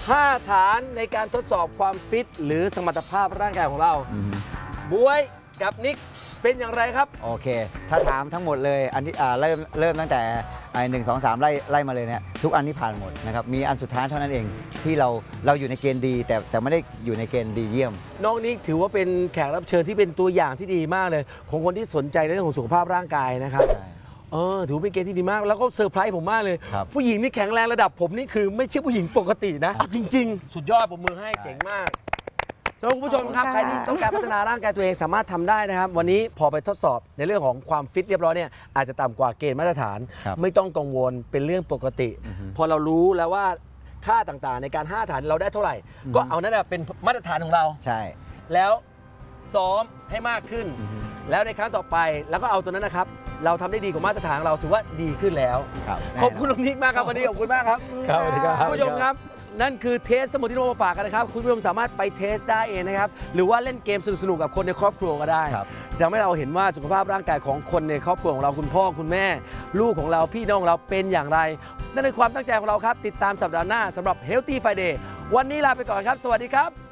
5 ฐานในการทดสอบความฟิตหรือสมรรถภาพร่างกายของเราบ๊วยกับนิกเป็นอย่างไรครับโอเคถ้าถามทั้งหมดเลยอันที่เริ่มตั้งแต่1 2 3ไล่มาเลยเนี่ยทุกอันนี้ผ่านหมดนะครับมีอันสุดท้ายเท่านั้นเองที่เราอยู่ในเกณฑ์ดีแต่ไม่ได้อยู่ในเกณฑ์ดีเยี่ยมน้องนิกถือว่าเป็นแขกรับเชิญที่เป็นตัวอย่างที่ดีมากเลยของคนที่สนใจในเรื่องของสุขภาพร่างกายนะครับถือเป็นเกณฑ์ที่ดีมากแล้วก็เซอร์ไพรส์ผมมากเลยผู้หญิงนี่แข็งแรงระดับผมนี่คือไม่ใช่ผู้หญิงปกตินะจริงๆสุดยอดผมมือให้เจ๋งมากสำหรับคุณผู้ชมครับใครที่ต้องการพัฒนาร่างกายตัวเองสามารถทำได้นะครับวันนี้พอไปทดสอบในเรื่องของความฟิตเรียบร้อยเนี่ยอาจจะต่ำกว่าเกณฑ์มาตรฐานไม่ต้องกังวลเป็นเรื่องปกติพอเรารู้แล้วว่าค่าต่างๆในการ5 ฐานเราได้เท่าไหร่ก็เอานั่นแหละเป็นมาตรฐานของเราใช่แล้วซ้อมให้มากขึ้นแล้วในครั้งต่อไปแล้วก็เอาตัวนั้นนะครับเราทำได้ดีกว่ามาตรฐานเราถือว่าดีขึ้นแล้วขอบคุณน้องนิกมากครับวันนี้ขอบคุณมากครับสวัสดีครับคุณผู้ชมครับนั่นคือเทสทั้งหมดที่เรามาฝากกันนะครับคุณผู้ชมสามารถไปเทสได้เองนะครับหรือว่าเล่นเกมสนุกๆกับคนในครอบครัวก็ได้ทำให้เราเห็นว่าสุขภาพร่างกายของคนในครอบครัวของเราคุณพ่อคุณแม่ลูกของเราพี่น้องของเราเป็นอย่างไรนั่นคือความตั้งใจของเราครับติดตามสัปดาห์หน้าสำหรับ Healthy Friday วันนี้ลาไปก่อนครับสวัสดีครับ